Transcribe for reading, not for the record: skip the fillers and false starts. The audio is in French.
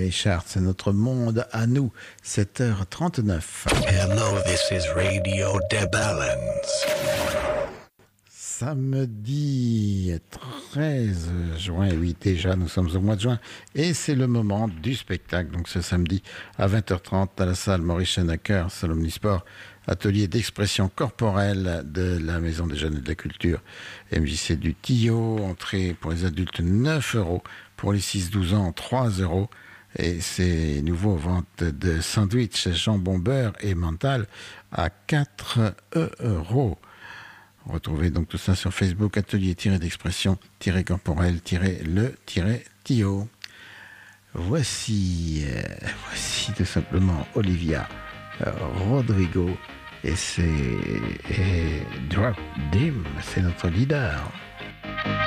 les charts, c'est notre monde à nous, 7h39. Hello, this is Radio de Balance. Samedi 13 juin, oui déjà, nous sommes au mois de juin, et c'est le moment du spectacle. Donc ce samedi à 20h30 à la salle Maurice Schenacker, salle Omnisport, atelier d'expression corporelle de la Maison des Jeunes et de la Culture, MJC du Tillot, entrée pour les adultes 9 €, pour les 6-12 ans 3 €, et c'est nouveau vente de sandwich, jambon beurre et mental à 4 €. Retrouvez donc tout ça sur Facebook, atelier-d'expression-corporelle-le-Tillot. Voici tout simplement Olivia Rodrigo et c'est Drop Dim, c'est notre leader.